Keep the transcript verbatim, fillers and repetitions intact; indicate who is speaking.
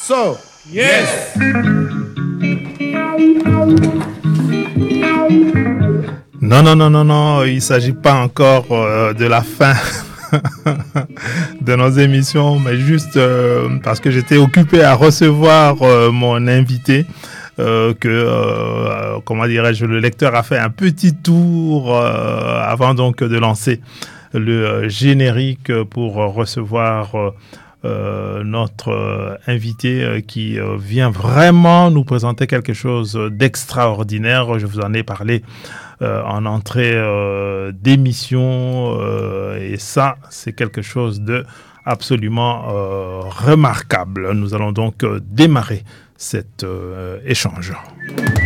Speaker 1: So, yes.
Speaker 2: Non, non, non, non, non, il ne s'agit pas encore euh, de la fin de nos émissions, mais juste euh, parce que j'étais occupé à recevoir euh, mon invité, euh, que, euh, comment dirais-je, le lecteur a fait un petit tour euh, avant donc de lancer le euh, générique pour recevoir euh, euh, notre euh, invité euh, qui euh, vient vraiment nous présenter quelque chose d'extraordinaire. Je vous en ai parlé euh, en entrée euh, d'émission euh, et ça, c'est quelque chose de absolument euh, remarquable. Nous allons donc euh, démarrer cet euh, échange.